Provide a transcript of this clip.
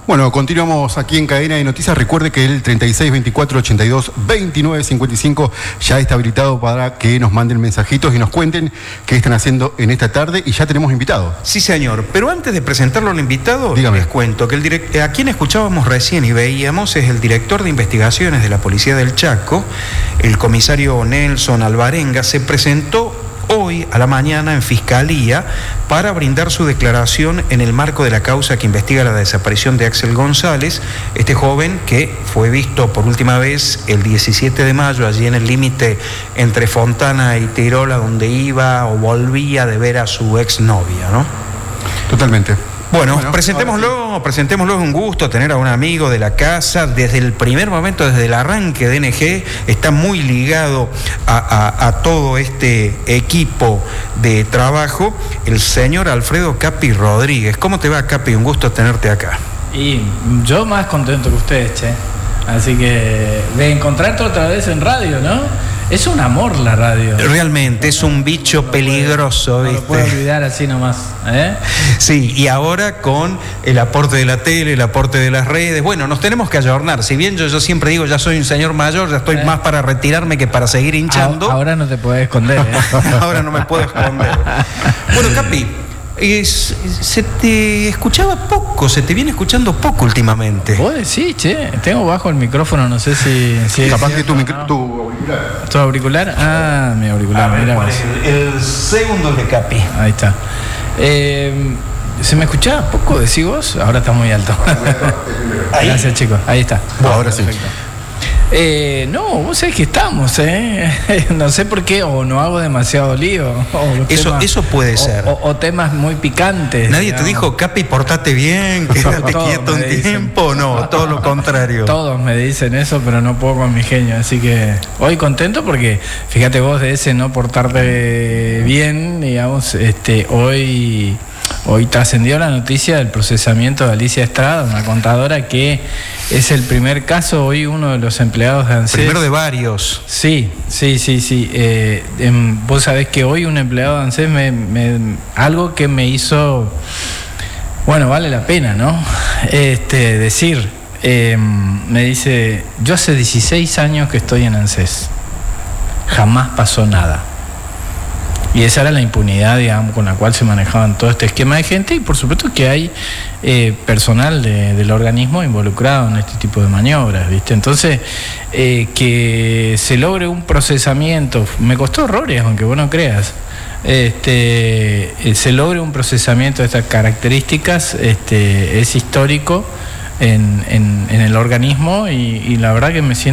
Bueno, continuamos aquí en Cadena de Noticias. Recuerde que el 36 24 82 29 55 ya está habilitado para que nos manden mensajitos y nos cuenten qué están haciendo en esta tarde, y ya tenemos invitados. Sí, señor. Pero antes de presentarlo al invitado, dígame. Les cuento que a quien escuchábamos recién y veíamos es el director de investigaciones de la Policía del Chaco, el comisario Nelson Alvarenga. Se presentó hoy a la mañana en Fiscalía para brindar su declaración en el marco de la causa que investiga la desaparición de Axel González, este joven que fue visto por última vez el 17 de mayo allí en el límite entre Fontana y Tirola, donde iba o volvía de ver a su exnovia, ¿no? Totalmente. Bueno, presentémoslo, es un gusto tener a un amigo de la casa. Desde el primer momento, desde el arranque de NG, está muy ligado a todo este equipo de trabajo, el señor Alfredo Capi Rodríguez. ¿Cómo te va, Capi? Un gusto tenerte acá. Y yo más contento que ustedes, che. Así que de encontrarte otra vez en radio, ¿no? Es un amor la radio. Realmente, es un bicho peligroso, ¿viste? No lo puedo olvidar así nomás, ¿eh? Sí, y ahora con el aporte de la tele, el aporte de las redes, bueno, nos tenemos que ayornar. Si bien yo siempre digo, ya soy un señor mayor, ya estoy más para retirarme que para seguir hinchando. Ahora no te podés esconder, ¿eh? Ahora no me puedo esconder. Bueno, Capi, se te escuchaba poco, se te viene escuchando poco últimamente. Vos decís, che, tengo bajo el micrófono, no sé si capaz que tu auricular. ¿Tu auricular? Ah, mi auricular, mira. El segundo de Capi. Ahí está. ¿Se me escuchaba poco, decís vos? Ahora está muy alto. Ahí. Gracias, chicos. Ahí está. Ahora sí. Perfecto. No, vos sabés que estamos, no sé por qué, o no hago demasiado lío. Eso puede ser. O temas muy picantes. Nadie te dijo, Capi, portate bien, quédate quieto un tiempo. No, todo lo contrario. Todos me dicen eso, pero no puedo con mi genio. Así que hoy contento porque, fíjate vos, de ese no portarte bien, digamos, Hoy trascendió la noticia del procesamiento de Alicia Estrada, una contadora que es el primer caso, hoy uno de los empleados de ANSES. Primero de varios. Sí. Vos sabés que hoy un empleado de ANSES algo que me hizo, bueno, vale la pena, ¿no? Decir, me dice, yo hace 16 años que estoy en ANSES, jamás pasó nada. Y esa era la impunidad, digamos, con la cual se manejaban todo este esquema de gente, y por supuesto que hay personal del organismo involucrado en este tipo de maniobras, ¿viste? Entonces, que se logre un procesamiento, me costó horrores, aunque vos no creas, se logre un procesamiento de estas características, es histórico en el organismo, y la verdad que me siento